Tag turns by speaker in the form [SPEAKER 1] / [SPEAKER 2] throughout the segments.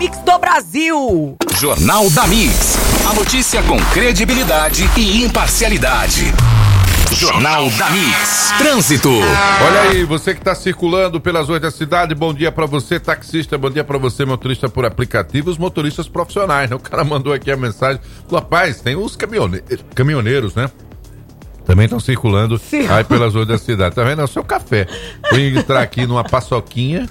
[SPEAKER 1] Mix do Brasil.
[SPEAKER 2] Jornal da Mix. A notícia com credibilidade e imparcialidade. Jornal da Mix. Trânsito.
[SPEAKER 3] Olha aí, você que está circulando pelas ruas da cidade, bom dia para você, taxista, bom dia para você, motorista por aplicativo, os motoristas profissionais, né? O cara mandou aqui a mensagem, rapaz, tem os caminhoneiros, né? Também estão circulando aí pelas ruas da cidade. Tá vendo? É o seu café. Fui entrar aqui numa paçoquinha,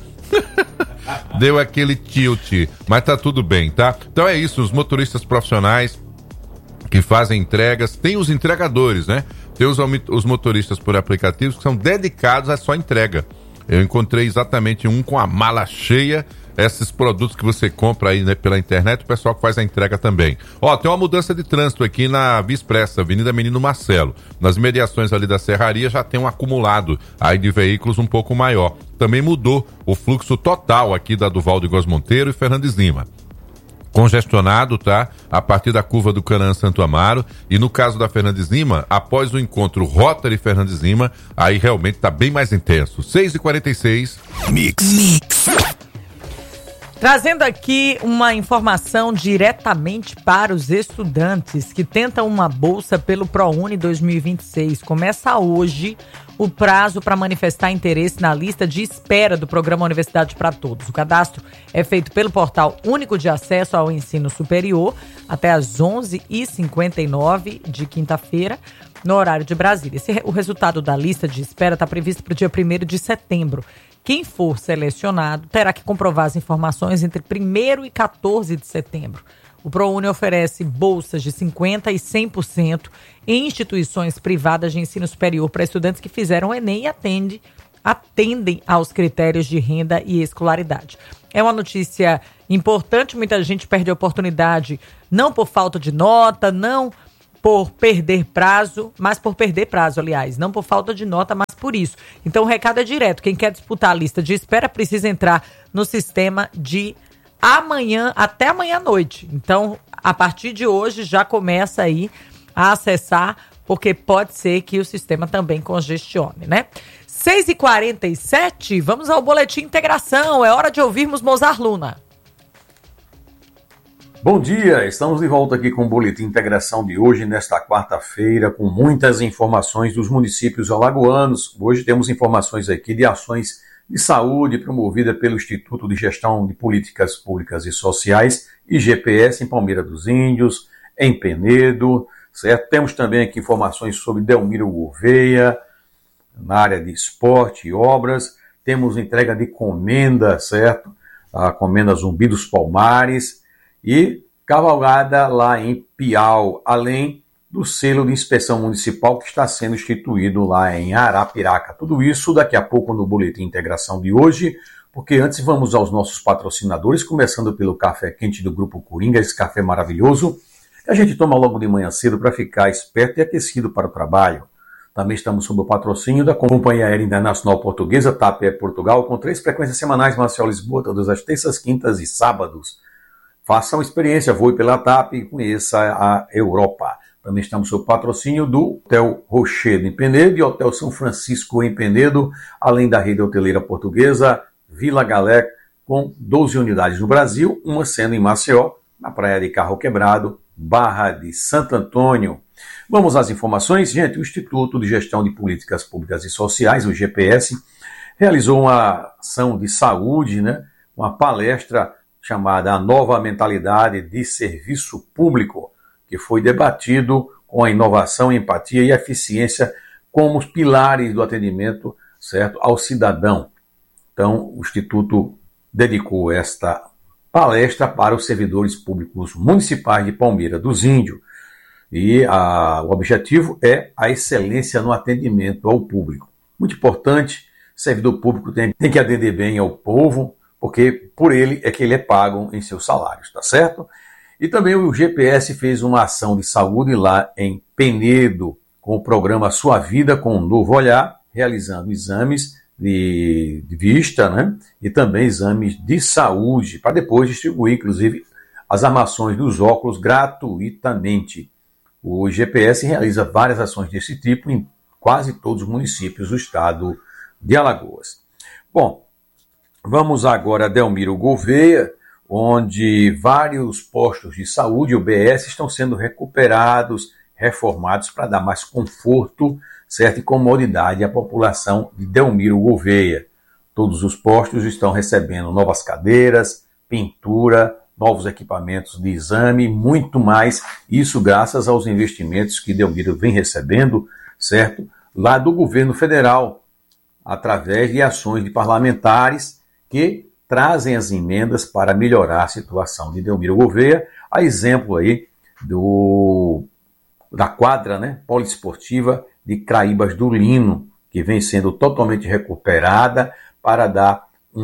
[SPEAKER 3] deu aquele tilt, mas tá tudo bem, tá? Então é isso, os motoristas profissionais que fazem entregas, tem os entregadores, né? Tem os motoristas por aplicativos que são dedicados a só entrega. Eu encontrei exatamente um com a mala cheia, esses produtos que você compra aí, né, pela internet, o pessoal que faz a entrega também. Ó, tem uma mudança de trânsito aqui na Via Expressa, Avenida Menino Marcelo. Nas mediações ali da Serraria já tem um acumulado aí de veículos um pouco maior. Também mudou o fluxo total aqui da Duval de Góes Monteiro e Fernandes Lima. Congestionado, tá? A partir da curva do Canaã Santo Amaro. E no caso da Fernandes Lima, após o encontro Rotary Fernandes Lima, aí realmente tá bem mais intenso. 6h46.
[SPEAKER 2] Mix.
[SPEAKER 1] Trazendo aqui uma informação diretamente para os estudantes que tentam uma bolsa pelo ProUni 2026. Começa hoje o prazo para manifestar interesse na lista de espera do programa Universidade para Todos. O cadastro é feito pelo portal único de acesso ao ensino superior até às 11h59 de quinta-feira, no horário de Brasília. O resultado da lista de espera está previsto para o dia 1º de setembro. Quem for selecionado terá que comprovar as informações entre 1º e 14 de setembro. O ProUni oferece bolsas de 50% e 100% em instituições privadas de ensino superior para estudantes que fizeram o Enem e atendem aos critérios de renda e escolaridade. É uma notícia importante, muita gente perde a oportunidade não por falta de nota, não por perder prazo, mas por perder prazo, aliás, não por falta de nota, mas por isso. Então o recado é direto, quem quer disputar a lista de espera precisa entrar no sistema de amanhã, até amanhã à noite. Então, a partir de hoje já começa aí a acessar, porque pode ser que o sistema também congestione, né? 6h47, vamos ao Boletim Integração, é hora de ouvirmos Mozart Luna.
[SPEAKER 4] Bom dia, estamos de volta aqui com o Boletim Integração de hoje, nesta quarta-feira, com muitas informações dos municípios alagoanos. Hoje temos informações aqui de ações de saúde promovida pelo Instituto de Gestão de Políticas Públicas e Sociais, IGPS, em Palmeira dos Índios, em Penedo, certo? Temos também aqui informações sobre Delmiro Gouveia, na área de esporte e obras. Temos entrega de comenda, certo? A comenda Zumbi dos Palmares, e cavalgada lá em Piau, além do selo de inspeção municipal que está sendo instituído lá em Arapiraca. Tudo isso daqui a pouco no Boletim Integração de hoje, porque antes vamos aos nossos patrocinadores, começando pelo café quente do Grupo Coringa, esse café maravilhoso, que a gente toma logo de manhã cedo para ficar esperto e aquecido para o trabalho. Também estamos sob o patrocínio da Companhia Aérea Internacional Portuguesa, TAP Air Portugal, com 3 frequências semanais, Marcel-Lisboa, todas as terças, quintas e sábados. Faça uma experiência, voe pela TAP e conheça a Europa. Também estamos sob patrocínio do Hotel Rochedo em Penedo e Hotel São Francisco em Penedo, além da rede hoteleira portuguesa Vila Galé, com 12 unidades no Brasil, uma sendo em Maceió, na Praia de Carro Quebrado, Barra de Santo Antônio. Vamos às informações. Gente, o Instituto de Gestão de Políticas Públicas e Sociais, o IGPS, realizou uma ação de saúde, né, uma palestra chamada A Nova Mentalidade de Serviço Público, que foi debatido com a inovação, empatia e eficiência como os pilares do atendimento, certo, ao cidadão. Então, o Instituto dedicou esta palestra para os servidores públicos municipais de Palmeira dos Índios. E o objetivo é a excelência no atendimento ao público. Muito importante, o servidor público tem que atender bem ao povo, porque por ele é que ele é pago em seus salários, tá certo? E também o GPS fez uma ação de saúde lá em Penedo, com o programa Sua Vida com um Novo Olhar, realizando exames de vista, né? E também exames de saúde, para depois distribuir, inclusive, as armações dos óculos gratuitamente. O GPS realiza várias ações desse tipo em quase todos os municípios do estado de Alagoas. Bom, vamos agora a Delmiro Gouveia. onde vários postos de saúde, UBS, estão sendo recuperados, reformados para dar mais conforto, certo, e comodidade à população de Delmiro Gouveia. Todos os postos estão recebendo novas cadeiras, pintura, novos equipamentos de exame, muito mais, isso graças aos investimentos que Delmiro vem recebendo, certo, lá do governo federal, através de ações de parlamentares que trazem as emendas para melhorar a situação de Delmiro Gouveia, a exemplo aí da quadra, né, poliesportiva de Craíbas do Lino, que vem sendo totalmente recuperada para dar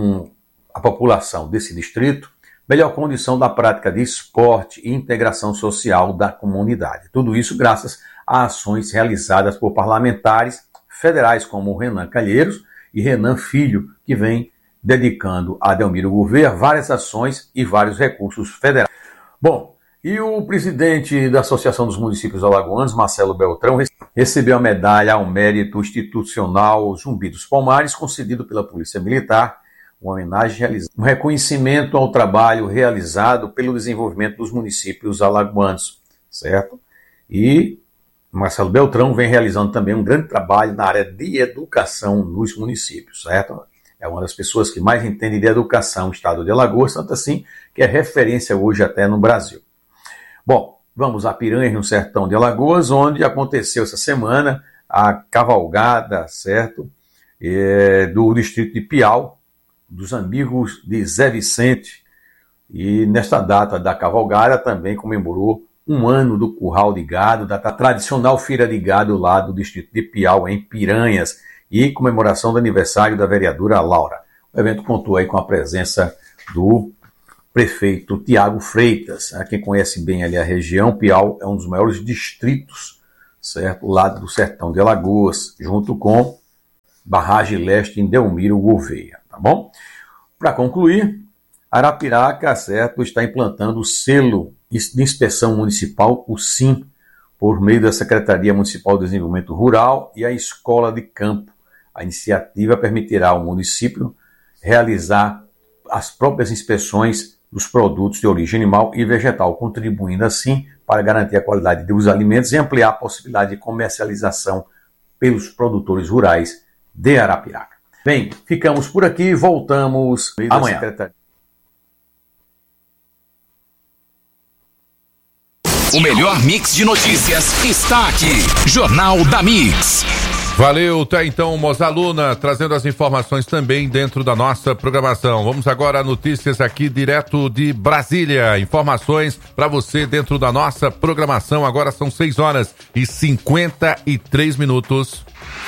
[SPEAKER 4] à população desse distrito melhor condição da prática de esporte e integração social da comunidade. Tudo isso graças a ações realizadas por parlamentares federais como Renan Calheiros e Renan Filho, que vem dedicando a Delmiro Gouveia várias ações e vários recursos federais. Bom, e o presidente da Associação dos Municípios Alagoanos, Marcelo Beltrão, recebeu a medalha ao mérito institucional Zumbi dos Palmares, concedido pela Polícia Militar, uma homenagem realizada, um reconhecimento ao trabalho realizado pelo desenvolvimento dos municípios alagoanos, certo? E Marcelo Beltrão vem realizando também um grande trabalho na área de educação nos municípios, certo? É uma das pessoas que mais entende de educação no estado de Alagoas, tanto assim que é referência hoje até no Brasil. Bom, vamos a Piranhas, no sertão de Alagoas, onde aconteceu essa semana a cavalgada, certo? Do distrito de Piau, dos amigos de Zé Vicente. E nesta data da cavalgada também comemorou um ano do curral de gado, da tradicional feira de gado lá do distrito de Piau, em Piranhas, e comemoração do aniversário da vereadora Laura. O evento contou aí com a presença do prefeito Tiago Freitas. Quem conhece bem ali a região, Piau é um dos maiores distritos, certo, lá do sertão de Alagoas, junto com Barragem Leste em Delmiro Gouveia, tá bom? Para concluir, Arapiraca, certo, está implantando o selo de inspeção municipal, o SIM, por meio da Secretaria Municipal de Desenvolvimento Rural e a Escola de Campo. A iniciativa permitirá ao município realizar as próprias inspeções dos produtos de origem animal e vegetal, contribuindo assim para garantir a qualidade dos alimentos e ampliar a possibilidade de comercialização pelos produtores rurais de Arapiraca. Bem, ficamos por aqui, voltamos amanhã.
[SPEAKER 2] O melhor mix de notícias está aqui. Jornal da Mix.
[SPEAKER 3] Valeu, tá então, Mozaluna, trazendo as informações também dentro da nossa programação. Vamos agora a notícias aqui direto de Brasília. Informações para você dentro da nossa programação. Agora são 6h53.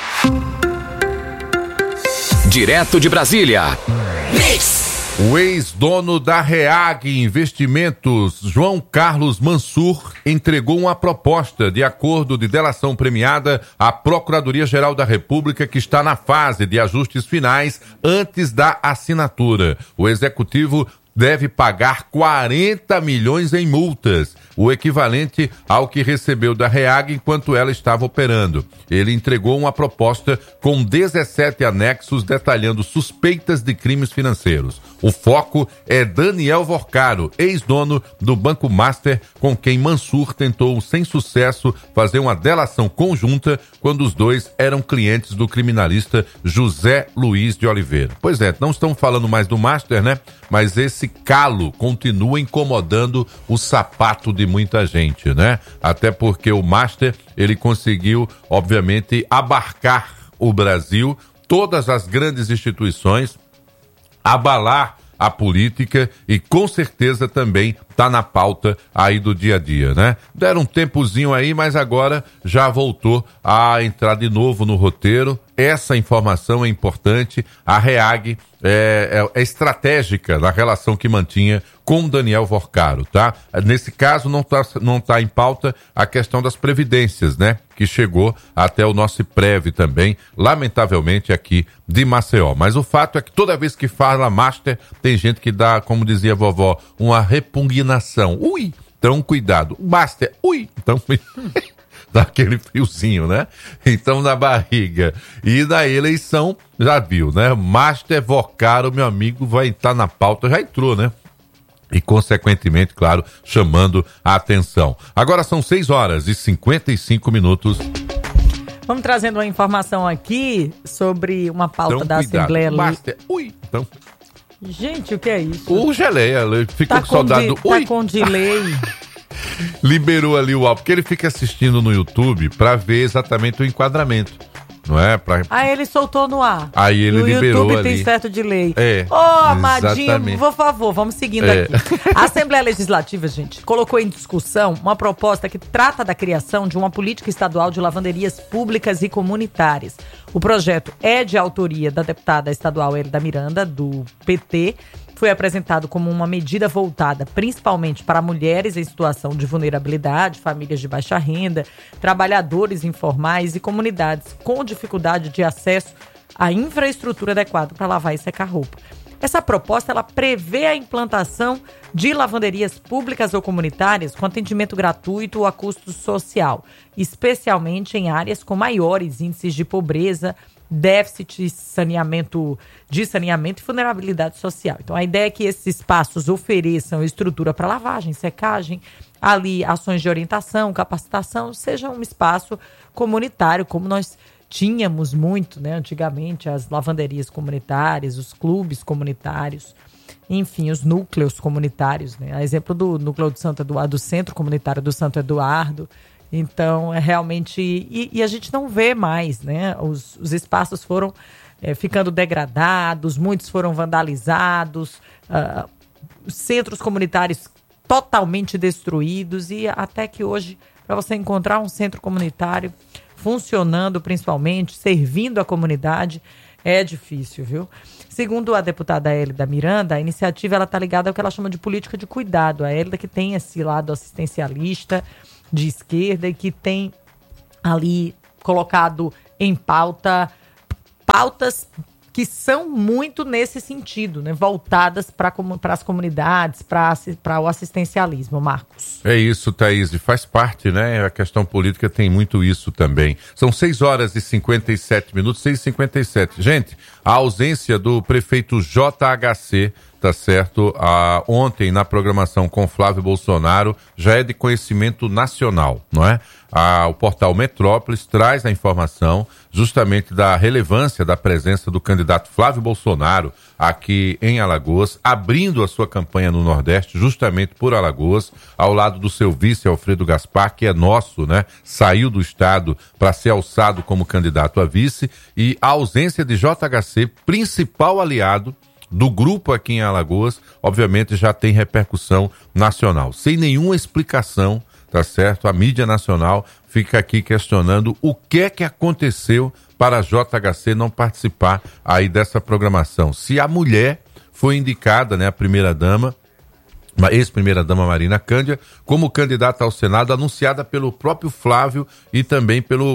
[SPEAKER 2] Direto de Brasília. Mix.
[SPEAKER 3] O ex-dono da REAG Investimentos, João Carlos Mansur, entregou uma proposta de acordo de delação premiada à Procuradoria-Geral da República, que está na fase de ajustes finais antes da assinatura. O executivo deve pagar 40 milhões em multas, o equivalente ao que recebeu da REAG enquanto ela estava operando. Ele entregou uma proposta com 17 anexos detalhando suspeitas de crimes financeiros. O foco é Daniel Vorcaro, ex-dono do Banco Master, com quem Mansur tentou sem sucesso fazer uma delação conjunta quando os dois eram clientes do criminalista José Luiz de Oliveira. Pois é, não estamos falando mais do Master, né? Mas esse calo continua incomodando o sapato de muita gente, né? Até porque o Master, ele conseguiu, obviamente, abarcar o Brasil, todas as grandes instituições, abalar a política e com certeza também tá na pauta aí do dia a dia, né? Deram um tempozinho aí, mas agora já voltou a entrar de novo no roteiro. Essa informação é importante. A REAG é estratégica na relação que mantinha com Daniel Vorcaro, tá? Nesse caso não tá em pauta a questão das previdências, né? Que chegou até o nosso Prev também, lamentavelmente aqui de Maceió. Mas o fato é que toda vez que fala Master, tem gente que dá, como dizia a vovó, uma repugnação. Ui! Então cuidado. Master, ui! Então dá aquele friozinho, né? Então na barriga. E na eleição, já viu, né? Master Vorcaro, meu amigo, vai estar na pauta, já entrou, né? e, consequentemente, claro, chamando a atenção. Agora são 6h55.
[SPEAKER 1] Vamos trazendo uma informação aqui sobre uma pauta
[SPEAKER 3] então,
[SPEAKER 1] da Assembleia.
[SPEAKER 3] Então...
[SPEAKER 1] Gente, o que é isso?
[SPEAKER 3] O Geleia, ficou com saudade do...
[SPEAKER 1] Tá com delay.
[SPEAKER 3] Liberou ali o áudio, porque ele fica assistindo no YouTube pra ver exatamente o enquadramento. Não é?
[SPEAKER 1] Aí ele soltou no ar.
[SPEAKER 3] Aí ele liberou
[SPEAKER 1] YouTube
[SPEAKER 3] ali.
[SPEAKER 1] Tem certo delay.
[SPEAKER 3] Amadinho,
[SPEAKER 1] exatamente. Por favor, vamos seguindo aqui. A Assembleia Legislativa, gente, colocou em discussão uma proposta que trata da criação de uma política estadual de lavanderias públicas e comunitárias. O projeto é de autoria da deputada estadual Hélida Miranda, do PT. Foi apresentado como uma medida voltada principalmente para mulheres em situação de vulnerabilidade, famílias de baixa renda, trabalhadores informais e comunidades com dificuldade de acesso à infraestrutura adequada para lavar e secar roupa. Essa proposta ela prevê a implantação de lavanderias públicas ou comunitárias com atendimento gratuito ou a custo social, especialmente em áreas com maiores índices de pobreza, déficit de saneamento e vulnerabilidade social. Então, a ideia é que esses espaços ofereçam estrutura para lavagem, secagem, ali ações de orientação, capacitação, seja um espaço comunitário, como nós tínhamos muito, né, antigamente, as lavanderias comunitárias, os clubes comunitários, enfim, os núcleos comunitários, né? A exemplo do núcleo do Santo Eduardo, do Centro Comunitário do Santo Eduardo. Então, é realmente... E a gente não vê mais, né? Os espaços foram ficando degradados, muitos foram vandalizados, centros comunitários totalmente destruídos e até que hoje, para você encontrar um centro comunitário funcionando principalmente, servindo a comunidade, é difícil, viu? Segundo a deputada Hélida Miranda, a iniciativa está ligada ao que ela chama de política de cuidado. A Hélida que tem esse lado assistencialista de esquerda e que tem ali colocado em pautas que são muito nesse sentido, né? Voltadas para as comunidades, para o assistencialismo, Marcos.
[SPEAKER 3] É isso, Thaís, faz parte, né? A questão política tem muito isso também. São 6h57, 6h57. Gente, a ausência do prefeito JHC, tá certo? Ontem, na programação com Flávio Bolsonaro, já é de conhecimento nacional, não é? O portal Metrópolis traz a informação justamente da relevância da presença do candidato Flávio Bolsonaro aqui em Alagoas, abrindo a sua campanha no Nordeste, justamente por Alagoas, ao lado do seu vice Alfredo Gaspar, que é nosso, né? Saiu do estado para ser alçado como candidato a vice, e a ausência de JHC, principal aliado do grupo aqui em Alagoas, obviamente já tem repercussão nacional. Sem nenhuma explicação, tá certo? A mídia nacional fica aqui questionando o que é que aconteceu para a JHC não participar aí dessa programação. Se a mulher foi indicada, né, a primeira-dama, a ex-primeira-dama Marina Cândia, como candidata ao Senado, anunciada pelo próprio Flávio e também pelo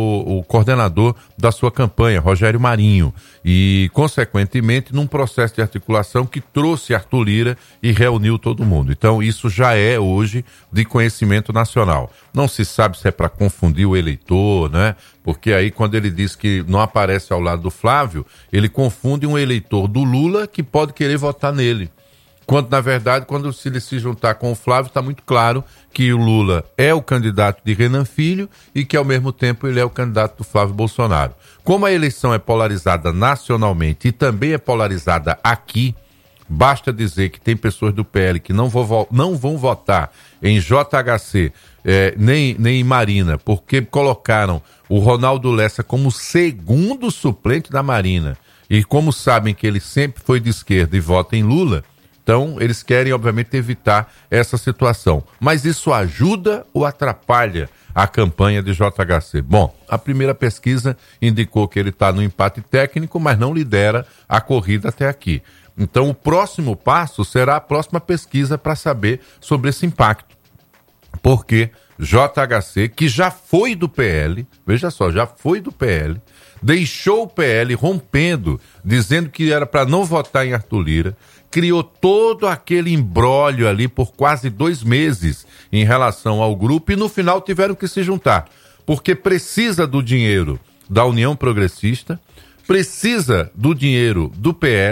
[SPEAKER 3] o coordenador da sua campanha, Rogério Marinho. E, consequentemente, num processo de articulação que trouxe Arthur Lira e reuniu todo mundo. Então, isso já é hoje de conhecimento nacional. Não se sabe se é para confundir o eleitor, né? Porque aí, quando ele diz que não aparece ao lado do Flávio, ele confunde um eleitor do Lula que pode querer votar nele. Quando, na verdade, quando ele se juntar com o Flávio, está muito claro que o Lula é o candidato de Renan Filho e que, ao mesmo tempo, ele é o candidato do Flávio Bolsonaro. Como a eleição é polarizada nacionalmente e também é polarizada aqui, basta dizer que tem pessoas do PL que não vão votar em JHC nem em Marina, porque colocaram o Ronaldo Lessa como segundo suplente da Marina. E como sabem que ele sempre foi de esquerda e vota em Lula, então, eles querem, obviamente, evitar essa situação. Mas isso ajuda ou atrapalha a campanha de JHC? Bom, a primeira pesquisa indicou que ele está no empate técnico, mas não lidera a corrida até aqui. Então, o próximo passo será a próxima pesquisa para saber sobre esse impacto. Porque JHC, que já foi do PL, veja só, já foi do PL, deixou o PL rompendo, dizendo que era para não votar em Arthur Lira, criou todo aquele imbróglio ali por quase 2 meses em relação ao grupo e no final tiveram que se juntar, porque precisa do dinheiro da União Progressista, precisa do dinheiro do PL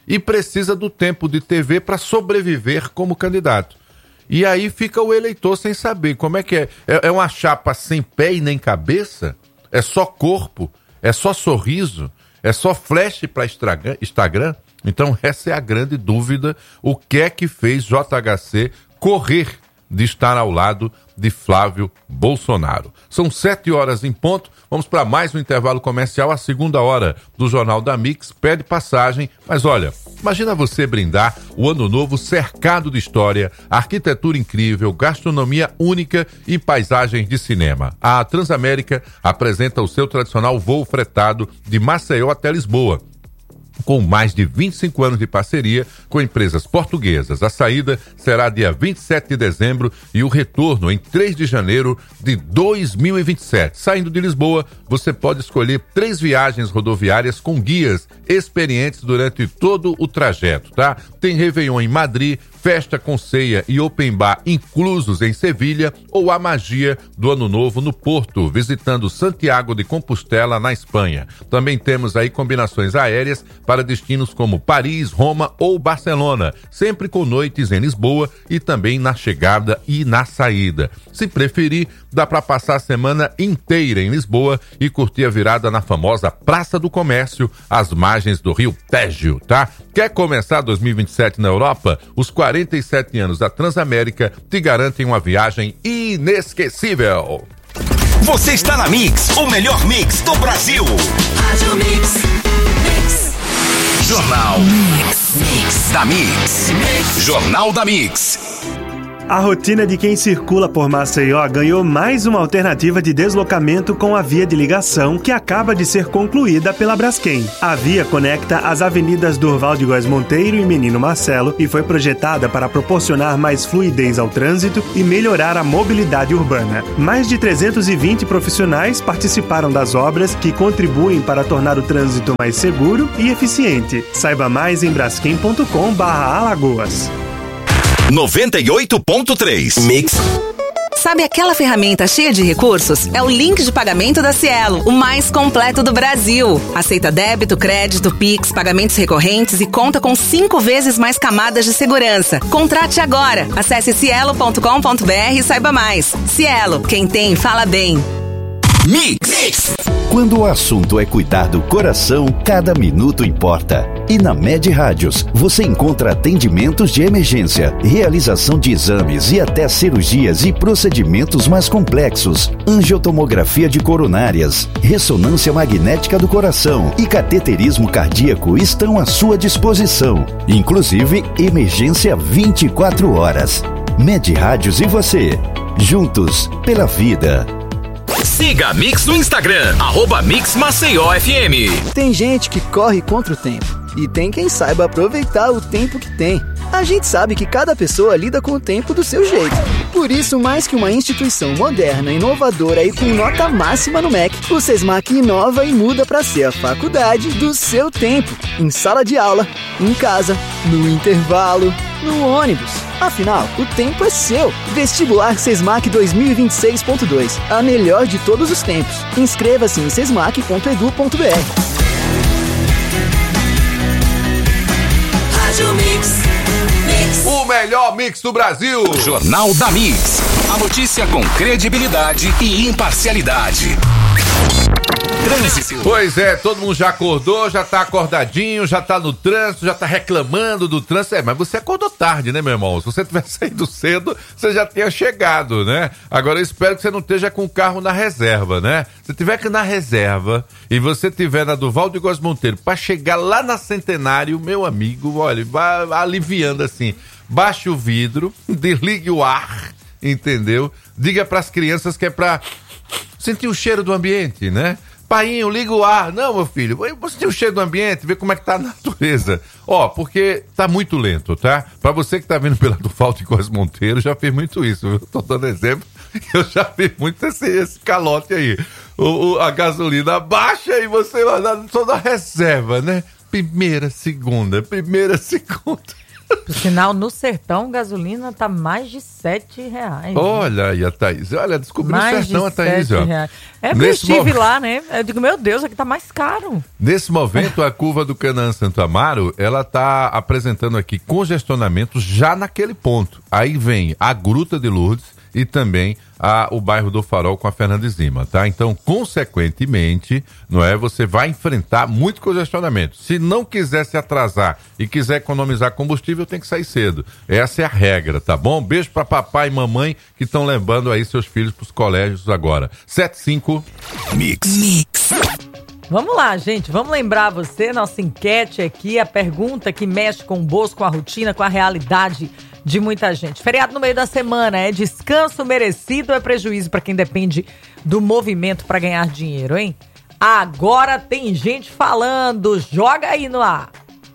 [SPEAKER 3] e precisa do tempo de TV para sobreviver como candidato. E aí fica o eleitor sem saber como é que é. É uma chapa sem pé e nem cabeça? É só corpo? É só sorriso? É só flash para Instagram? Então essa é a grande dúvida. O que é que fez JHC correr de estar ao lado de Flávio Bolsonaro? São 7h em ponto. Vamos para mais um intervalo comercial. A segunda hora do Jornal da Mix pede passagem. Mas olha, imagina você brindar o ano novo cercado de história, arquitetura incrível, gastronomia única e paisagens de cinema. A Transamérica apresenta o seu tradicional voo fretado de Maceió até Lisboa, com mais de 25 anos de parceria com empresas portuguesas. A saída será dia 27 de dezembro e o retorno em 3 de janeiro de 2027. Saindo de Lisboa, você pode escolher 3 viagens rodoviárias com guias experientes durante todo o trajeto, tá? Tem Réveillon em Madrid, festa com ceia e open bar inclusos em Sevilha, ou a magia do Ano Novo no Porto, visitando Santiago de Compostela, na Espanha. Também temos aí combinações aéreas para destinos como Paris, Roma ou Barcelona, sempre com noites em Lisboa e também na chegada e na saída. Se preferir, dá para passar a semana inteira em Lisboa e curtir a virada na famosa Praça do Comércio, às margens do Rio Tejo, tá? Quer começar 2027 na Europa? Os 47 anos da Transamérica te garantem uma viagem inesquecível.
[SPEAKER 2] Você está na Mix, o melhor mix do Brasil.
[SPEAKER 5] Rádio Mix.
[SPEAKER 2] Jornal Mix da Mix. Jornal da Mix.
[SPEAKER 6] A rotina de quem circula por Maceió ganhou mais uma alternativa de deslocamento com a via de ligação que acaba de ser concluída pela Braskem. A via conecta as avenidas Durval de Góes Monteiro e Menino Marcelo e foi projetada para proporcionar mais fluidez ao trânsito e melhorar a mobilidade urbana. Mais de 320 profissionais participaram das obras que contribuem para tornar o trânsito mais seguro e eficiente. Saiba mais em braskem.com/Alagoas.
[SPEAKER 2] 98.3 Mix.
[SPEAKER 7] Sabe aquela ferramenta cheia de recursos? É o link de pagamento da Cielo, o mais completo do Brasil. Aceita débito, crédito, Pix, pagamentos recorrentes e conta com 5 vezes mais camadas de segurança. Contrate agora. Acesse cielo.com.br e saiba mais. Cielo, quem tem, fala bem.
[SPEAKER 2] Mix.
[SPEAKER 8] Quando o assunto é cuidar do coração, cada minuto importa. E na Med Rádios, você encontra atendimentos de emergência, realização de exames e até cirurgias e procedimentos mais complexos, angiotomografia de coronárias, ressonância magnética do coração e cateterismo cardíaco estão à sua disposição. Inclusive, emergência 24 horas. Med Rádios e você, juntos pela vida.
[SPEAKER 2] Siga a Mix no Instagram, @MixMaceióFM.
[SPEAKER 9] Tem gente que corre contra o tempo e tem quem saiba aproveitar o tempo que tem. A gente sabe que cada pessoa lida com o tempo do seu jeito. Por isso, mais que uma instituição moderna, inovadora e com nota máxima no MEC, o Sesmac inova e muda para ser a faculdade do seu tempo. Em sala de aula, em casa, no intervalo, no ônibus. Afinal, o tempo é seu. Vestibular Sesmac 2026.2. A melhor de todos os tempos. Inscreva-se em sesmac.edu.br.
[SPEAKER 5] Rádio Mix.
[SPEAKER 3] O melhor mix do Brasil.
[SPEAKER 2] Jornal da Mix. A notícia com credibilidade e imparcialidade. Trânsito.
[SPEAKER 3] Pois é, todo mundo já acordou, já tá acordadinho, já tá no trânsito, já tá reclamando do trânsito. Mas você acordou tarde, né, meu irmão? Se você tivesse saído cedo, você já tinha chegado, né? Agora eu espero que você não esteja com o carro na reserva, né? Se tiver que na reserva e você tiver na Durval de Góes Monteiro pra chegar lá na Centenário, meu amigo, olha, vai aliviando assim. Baixe o vidro, desligue o ar, entendeu? Diga pras crianças que é pra sentir o cheiro do ambiente, né? Painho, liga o ar. Não, meu filho, vou sentir o cheiro do ambiente, ver como é que tá a natureza. Ó, porque tá muito lento, tá? Pra você que tá vindo pela Durval de Góes Monteiro, já fiz muito isso, viu? Tô dando exemplo, eu já fiz muito esse calote aí. A gasolina baixa e você vai só na reserva, né? Primeira, segunda.
[SPEAKER 1] Por sinal, no sertão, gasolina tá mais de R$7.
[SPEAKER 3] Olha aí a Thaís. Olha, descobriu o
[SPEAKER 1] mais
[SPEAKER 3] sertão
[SPEAKER 1] de
[SPEAKER 3] a Thaís, ó.
[SPEAKER 1] R$7. É porque eu estive lá, né? Eu digo, meu Deus, aqui tá mais caro.
[SPEAKER 3] Nesse momento, a curva do Canaã Santo Amaro, ela tá apresentando aqui congestionamento já naquele ponto. Aí vem a Gruta de Lourdes e também o bairro do Farol com a Fernandes Lima, tá? Então, consequentemente, não é? Você vai enfrentar muito congestionamento. Se não quiser se atrasar e quiser economizar combustível, tem que sair cedo. Essa é a regra, tá bom? Beijo pra papai e mamãe que estão levando aí seus filhos pros colégios agora. 7-5
[SPEAKER 2] Mix.
[SPEAKER 1] Vamos lá, gente. Vamos lembrar você, nossa enquete aqui, a pergunta que mexe com o bolso, com a rotina, com a realidade de muita gente. Feriado no meio da semana, é descanso merecido ou é prejuízo para quem depende do movimento para ganhar dinheiro, hein? Agora tem gente falando. Joga aí no ar.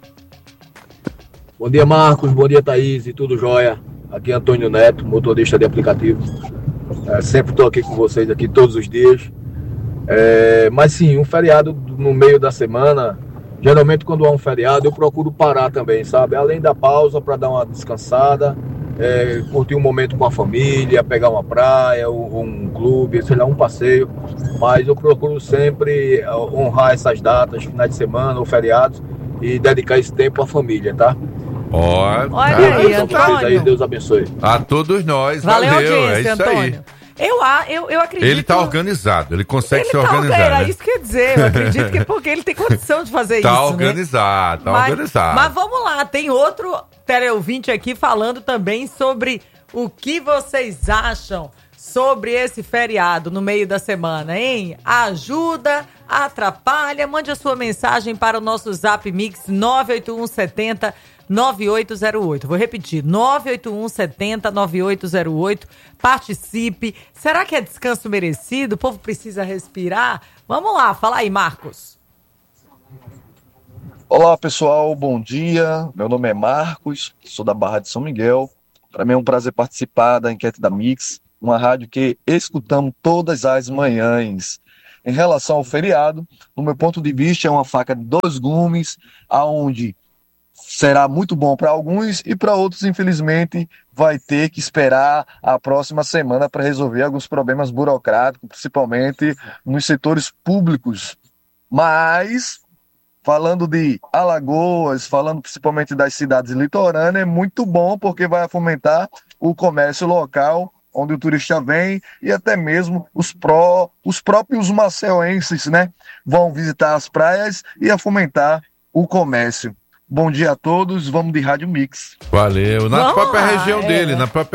[SPEAKER 10] Bom dia, Marcos. Bom dia, Thaís. E tudo jóia? Aqui é Antônio Neto, motorista de aplicativo. Sempre estou aqui com vocês aqui todos os dias. Mas sim, um feriado no meio da semana, geralmente quando há um feriado eu procuro parar também, sabe? Além da pausa para dar uma descansada, curtir um momento com a família, pegar uma praia, um clube, sei lá, um passeio. Mas eu procuro sempre honrar essas datas, finais de semana ou feriados, e dedicar esse tempo à família, tá?
[SPEAKER 1] Olha aí, Antônio.
[SPEAKER 10] Deus abençoe.
[SPEAKER 3] A todos nós,
[SPEAKER 1] valeu,
[SPEAKER 3] audiência,
[SPEAKER 1] é isso
[SPEAKER 3] Antônio.
[SPEAKER 1] Aí. Eu acredito...
[SPEAKER 3] Ele tá organizado, ele consegue se
[SPEAKER 1] organizar.
[SPEAKER 3] organizar, né?
[SPEAKER 1] Isso quer dizer, eu acredito que porque ele tem condição de fazer isso,
[SPEAKER 3] Tá organizado,
[SPEAKER 1] né?
[SPEAKER 3] tá organizado.
[SPEAKER 1] Mas vamos lá, tem outro teleouvinte aqui falando também sobre o que vocês acham sobre esse feriado no meio da semana, hein? Ajuda, atrapalha? Mande a sua mensagem para o nosso Zap Mix 98170 9808. Vou repetir, 981709808. Participe. Será que é descanso merecido? O povo precisa respirar? Vamos lá, fala aí, Marcos.
[SPEAKER 11] Olá, pessoal, bom dia. Meu nome é Marcos, sou da Barra de São Miguel. Para mim é um prazer participar da enquete da Mix, uma rádio que escutamos todas as manhãs. Em relação ao feriado, no meu ponto de vista, é uma faca de dois gumes, aonde será muito bom para alguns e para outros, infelizmente, vai ter que esperar a próxima semana para resolver alguns problemas burocráticos, principalmente nos setores públicos. Mas, falando de Alagoas, falando principalmente das cidades litorâneas, é muito bom porque vai fomentar o comércio local, onde o turista vem, e até mesmo os próprios maceuenses, né, vão visitar as praias e a fomentar o comércio. Bom dia a todos, vamos de Rádio Mix.
[SPEAKER 3] Valeu, na própria região dele,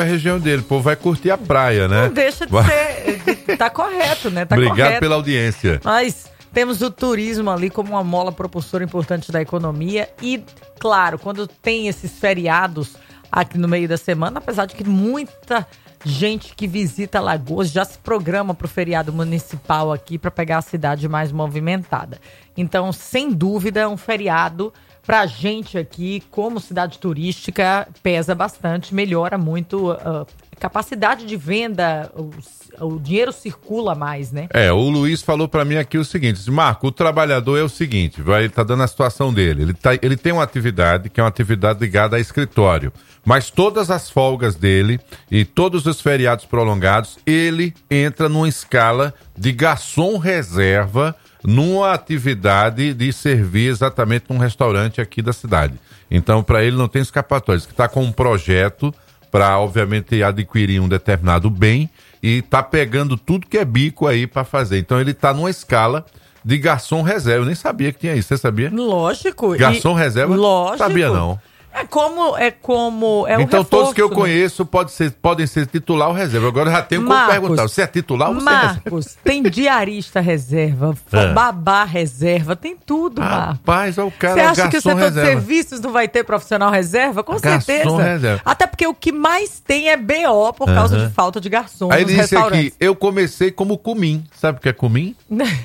[SPEAKER 3] o povo vai curtir a praia, né?
[SPEAKER 1] Não deixa de ser, tá correto, né? Tá
[SPEAKER 3] Obrigado
[SPEAKER 1] correto.
[SPEAKER 3] pela audiência.
[SPEAKER 1] Mas temos o turismo ali como uma mola propulsora importante da economia e, claro, quando tem esses feriados aqui no meio da semana, apesar de que muita gente que visita Alagoas já se programa para o feriado municipal aqui para pegar a cidade mais movimentada. Então, sem dúvida, um feriado pra gente aqui, como cidade turística, pesa bastante, melhora muito a capacidade de venda, o dinheiro circula mais, né?
[SPEAKER 3] O Luiz falou pra mim aqui o seguinte, Marco, o trabalhador é o seguinte, ele tá dando a situação dele, ele tem uma atividade que é uma atividade ligada a escritório, mas todas as folgas dele e todos os feriados prolongados, ele entra numa escala de garçom reserva, numa atividade de servir exatamente num restaurante aqui da cidade. Então, para ele não tem escapatória. Ele está com um projeto para, obviamente, adquirir um determinado bem e está pegando tudo que é bico aí para fazer. Então, ele está numa escala de garçom reserva. Eu nem sabia que tinha isso. Você sabia?
[SPEAKER 1] Lógico.
[SPEAKER 3] Garçom reserva?
[SPEAKER 1] Lógico.
[SPEAKER 3] Sabia não.
[SPEAKER 1] Então,
[SPEAKER 3] um reforço, todos que eu conheço podem ser titular ou reserva. Agora eu já tenho como perguntar. Você é titular ou você é reserva?
[SPEAKER 1] Marcos, tem diarista reserva, babá reserva, tem tudo, Marcos.
[SPEAKER 3] Rapaz, olha o cara,
[SPEAKER 1] você acha que o setor
[SPEAKER 3] reserva.
[SPEAKER 1] de serviços não vai ter profissional reserva? Com certeza.
[SPEAKER 3] Reserva.
[SPEAKER 1] Até porque o que mais tem é BO por causa de falta de garçom
[SPEAKER 3] Aí
[SPEAKER 1] nos
[SPEAKER 3] ele disse
[SPEAKER 1] restaurantes.
[SPEAKER 3] aqui, eu comecei como cumim. Sabe o que é cumim?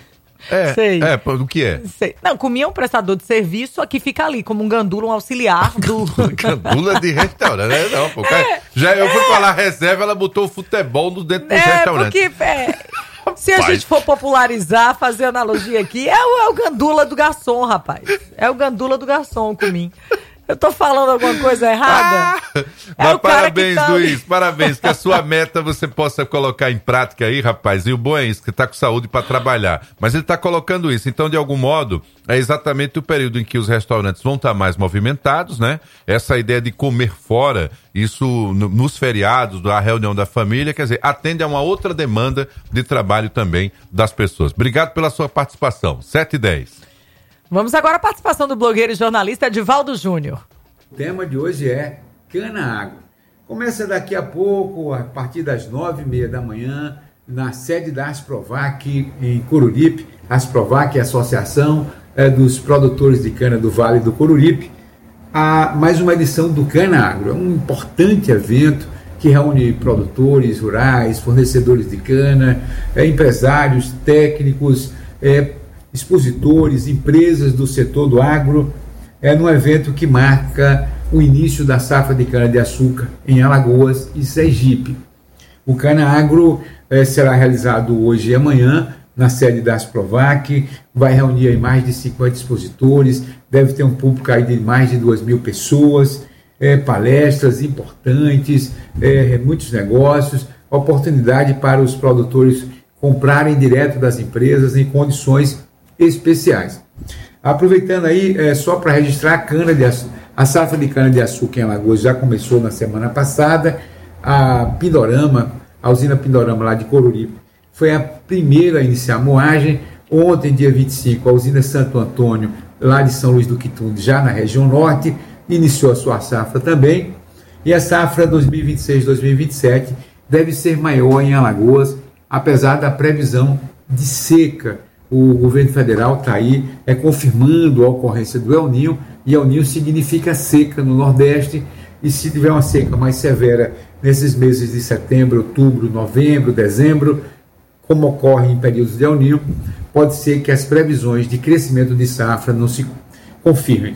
[SPEAKER 1] Sei.
[SPEAKER 3] O que é?
[SPEAKER 1] Sei. Não, Cumim é um prestador de serviço, aqui fica ali, como um gandula, um auxiliar do...
[SPEAKER 3] Gandula de restaurante, né? Não, pô. Já eu fui falar reserva, ela botou o futebol dentro dos restaurantes.
[SPEAKER 1] Se a gente for popularizar, fazer analogia aqui, é o gandula do garçom, rapaz. É o gandula do garçom, o Cumim. Eu tô falando alguma coisa errada?
[SPEAKER 3] Mas parabéns, tá... Luiz, parabéns, que a sua meta você possa colocar em prática aí, rapaz, e o bom é isso, que tá com saúde para trabalhar, mas ele tá colocando isso, então de algum modo é exatamente o período em que os restaurantes vão estar mais movimentados, né? Essa ideia de comer fora, isso nos feriados, da reunião da família, quer dizer, atende a uma outra demanda de trabalho também das pessoas. Obrigado pela sua participação, 7h10.
[SPEAKER 1] Vamos agora à participação do blogueiro e jornalista Edivaldo Júnior.
[SPEAKER 12] O tema de hoje é cana-água. Começa daqui a pouco, a partir das 9h30 da manhã, na sede da Asprovac, em Coruripe. A Asprovac é a Associação dos Produtores de Cana do Vale do Coruripe. Há mais uma edição do Cana-Agro. É um importante evento que reúne produtores rurais, fornecedores de cana, empresários, técnicos, expositores, empresas do setor do agro, num evento que marca o início da safra de cana-de-açúcar em Alagoas e Sergipe. O Cana-Agro será realizado hoje e amanhã na sede da Asprovac, vai reunir aí mais de 50 expositores, deve ter um público aí de mais de 2.000 pessoas, palestras importantes, muitos negócios, oportunidade para os produtores comprarem direto das empresas em condições especiais. Aproveitando aí, só para registrar, a safra de cana-de-açúcar em Alagoas já começou na semana passada. A usina Pindorama lá de Coruripe foi a primeira a iniciar a moagem. Ontem, dia 25, a usina Santo Antônio, lá de São Luís do Quitunde, já na região norte, iniciou a sua safra também. E a safra 2026-2027 deve ser maior em Alagoas, apesar da previsão de seca. O governo federal está aí confirmando a ocorrência do El Niño, e El Niño significa seca no Nordeste, e se tiver uma seca mais severa nesses meses de setembro, outubro, novembro, dezembro, como ocorre em períodos de El Niño, pode ser que as previsões de crescimento de safra não se confirmem.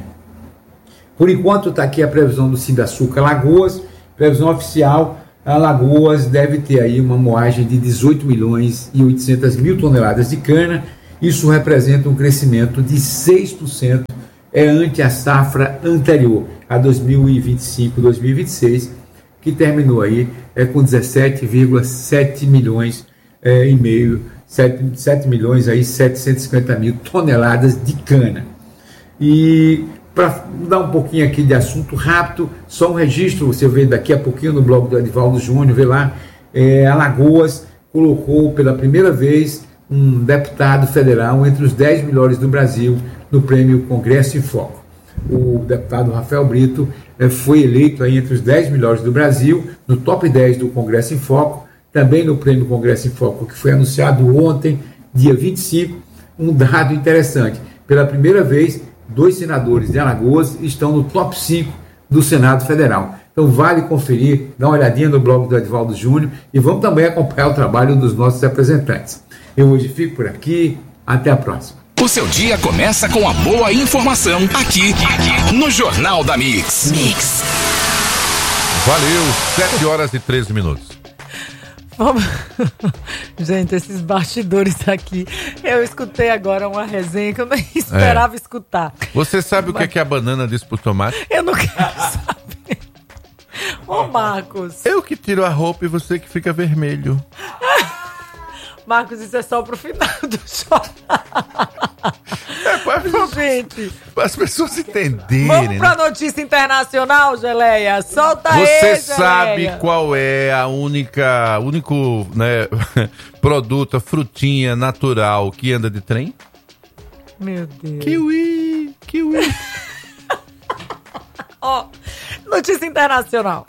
[SPEAKER 12] Por enquanto está aqui a previsão do Sindaçuca Alagoas, previsão oficial. Alagoas deve ter aí uma moagem de 18.800.000 toneladas de cana. Isso representa um crescimento de 6% ante a safra anterior, a 2025-2026, que terminou aí com 17,7 milhões e meio, 7 milhões aí 750.000 toneladas de cana. E para mudar um pouquinho aqui de assunto rápido, só um registro, você vê daqui a pouquinho no blog do Edivaldo Júnior, vê lá, Alagoas colocou pela primeira vez um deputado federal entre os 10 melhores do Brasil no prêmio Congresso em Foco. O deputado Rafael Brito foi eleito aí entre os 10 melhores do Brasil, no top 10 do Congresso em Foco, também no prêmio Congresso em Foco, que foi anunciado ontem, dia 25, um dado interessante. Pela primeira vez, 2 senadores de Alagoas estão no top 5 do Senado Federal. Então vale conferir, dá uma olhadinha no blog do Edivaldo Júnior e vamos também acompanhar o trabalho dos nossos representantes. Eu hoje fico por aqui, até a próxima.
[SPEAKER 2] O seu dia começa com a boa informação aqui no Jornal da Mix.
[SPEAKER 3] Valeu, 7h13.
[SPEAKER 1] Vamos... Gente, esses bastidores aqui, eu escutei agora uma resenha que eu nem esperava escutar.
[SPEAKER 3] Você sabe o que é a banana disse pro tomate?
[SPEAKER 1] Eu não quero saber. Ô, Marcos.
[SPEAKER 3] Eu que tiro a roupa e você que fica vermelho.
[SPEAKER 1] Marcos, isso é só pro final do jornal. Gente,
[SPEAKER 3] para as pessoas entenderem.
[SPEAKER 1] Vamos pra notícia internacional, Geleia. Solta aí,
[SPEAKER 3] Você
[SPEAKER 1] Geleia.
[SPEAKER 3] sabe qual é a único, né, produto, a frutinha natural que anda de trem?
[SPEAKER 1] Meu Deus.
[SPEAKER 3] Kiwi.
[SPEAKER 1] Ó, notícia internacional.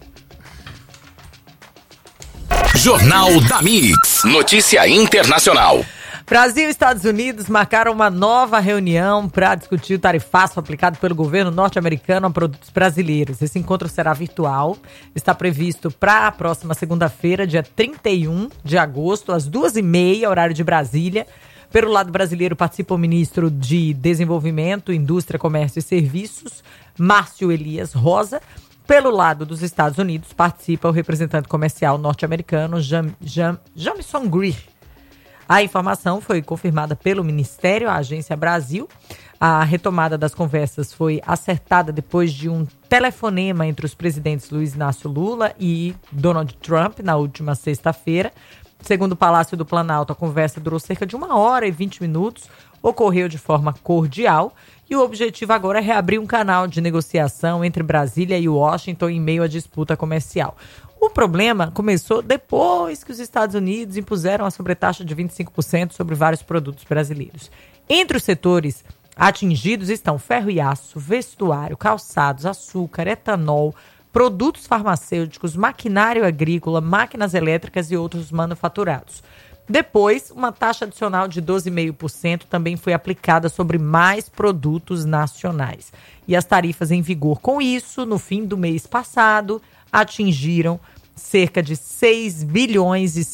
[SPEAKER 2] Jornal da Mix. Notícia internacional.
[SPEAKER 1] Brasil e Estados Unidos marcaram uma nova reunião para discutir o tarifaço aplicado pelo governo norte-americano a produtos brasileiros. Esse encontro será virtual, está previsto para a próxima segunda-feira, dia 31 de agosto, às 2h30, horário de Brasília. Pelo lado brasileiro participa o ministro de Desenvolvimento, Indústria, Comércio e Serviços, Márcio Elias Rosa. Pelo lado dos Estados Unidos participa o representante comercial norte-americano, Jamison Greer. A informação foi confirmada pelo Ministério, a Agência Brasil. A retomada das conversas foi acertada depois de um telefonema entre os presidentes Luiz Inácio Lula e Donald Trump na última sexta-feira. Segundo o Palácio do Planalto, a conversa durou cerca de 1 hora e 20 minutos, ocorreu de forma cordial e o objetivo agora é reabrir um canal de negociação entre Brasília e Washington em meio à disputa comercial. O problema começou depois que os Estados Unidos impuseram a sobretaxa de 25% sobre vários produtos brasileiros. Entre os setores atingidos estão ferro e aço, vestuário, calçados, açúcar, etanol, produtos farmacêuticos, maquinário agrícola, máquinas elétricas e outros manufaturados. Depois, uma taxa adicional de 12,5% também foi aplicada sobre mais produtos nacionais. E as tarifas em vigor com isso, no fim do mês passado, atingiram cerca de 6 bilhões e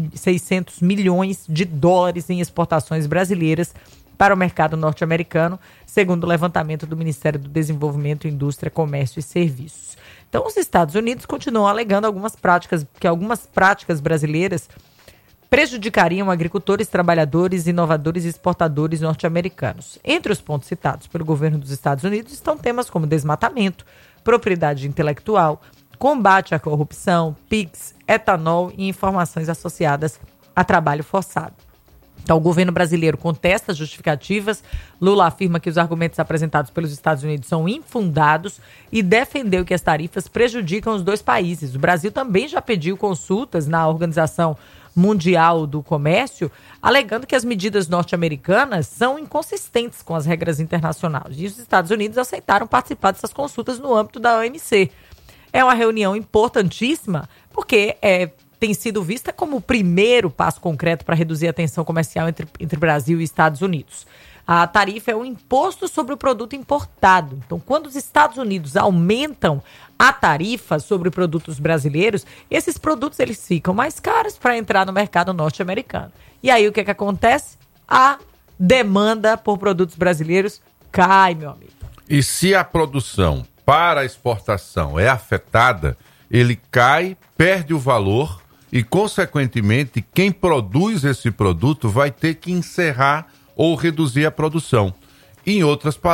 [SPEAKER 1] 600 milhões de dólares em exportações brasileiras para o mercado norte-americano, segundo o levantamento do Ministério do Desenvolvimento, Indústria, Comércio e Serviços. Então, os Estados Unidos continuam alegando algumas práticas brasileiras prejudicariam agricultores, trabalhadores, inovadores e exportadores norte-americanos. Entre os pontos citados pelo governo dos Estados Unidos estão temas como desmatamento, propriedade intelectual, combate à corrupção, PIX, etanol e informações associadas a trabalho forçado. Então, o governo brasileiro contesta as justificativas. Lula afirma que os argumentos apresentados pelos Estados Unidos são infundados e defendeu que as tarifas prejudicam os dois países. O Brasil também já pediu consultas na Organização Mundial do Comércio, alegando que as medidas norte-americanas são inconsistentes com as regras internacionais. E os Estados Unidos aceitaram participar dessas consultas no âmbito da OMC. É uma reunião importantíssima porque tem sido vista como o primeiro passo concreto para reduzir a tensão comercial entre Brasil e Estados Unidos. A tarifa é um imposto sobre o produto importado. Então, quando os Estados Unidos aumentam a tarifa sobre produtos brasileiros, esses produtos eles ficam mais caros para entrar no mercado norte-americano. E aí o que acontece? A demanda por produtos brasileiros cai, meu amigo.
[SPEAKER 3] E se a produção para a exportação é afetada, ele cai, perde o valor e, consequentemente, quem produz esse produto vai ter que encerrar ou reduzir a produção. Em outras palavras,